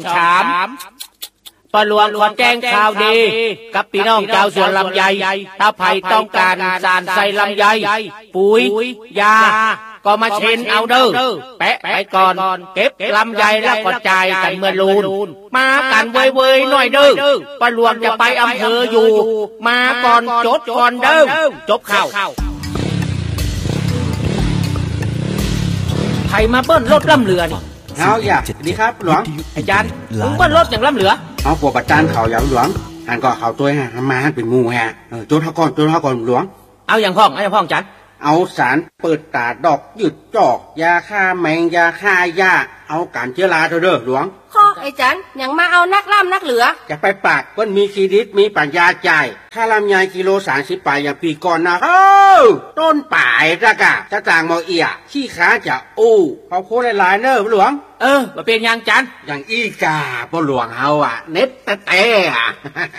ถามปหลวงขอแจ้งข่าวดีกับพี่น้องชาวสวนลำไยถ้าไผ่ต้องการสารใส่ลำไยปุ๋ยยาก็มาเช็นเอาเด้อแปะไปก่อนเก็บลำไยแล้วก็จ่ายกันเมื่อลูนมากันเว้ยๆหน่อยเด้อปหลวงจะไปอำเภออยู่มาก่อนจดก่อนเด้อจบข่าวไผ่มาเบิ้ลรถล่ำเรือนี่เอาอย่าดีครับหลวงอาจารย์มึงเบิ้ลรถอย่างล่ำเรือเอาพวกประจานเขาอย่างหลวงอันก็เขาตัวฮะมาเป็นงูฮะโจทย์ก่อนหลวงเอาอย่างพ่องจันเอาสารเปิดตาดอกหยุดจอกยาฆ่าแมงยาฆ่าหญ้าเอาการเชื้อราเด้อหลวงข้อไอ้จันอย่างมาเอานักล่ำนักเหลือจะไปปากเพิ่นมีเครดิตมีปัญญาจ่ายถ้าลำไยกิโล30 บาทอย่างปีก่อนนะต้นป่ายระกะจะต่างมอเอียขี้ขาจะอู้เขาโคตรหลายเด้อหลวงมาเป็นอย่างจันอย่างอีกาพ่อหลวงเฮาเน็ตแต่